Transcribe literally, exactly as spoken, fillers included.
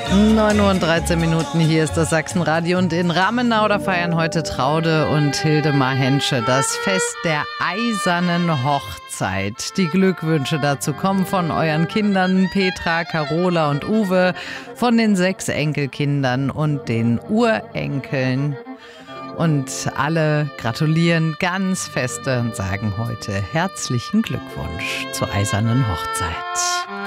neun Uhr und dreizehn Minuten, hier ist das Sachsenradio und in Ramenau, da feiern heute Traude und Hildemar Hensche das Fest der eisernen Hochzeit. Die Glückwünsche dazu kommen von euren Kindern Petra, Carola und Uwe, von den sechs Enkelkindern und den Urenkeln. Und alle gratulieren ganz feste und sagen heute herzlichen Glückwunsch zur eisernen Hochzeit.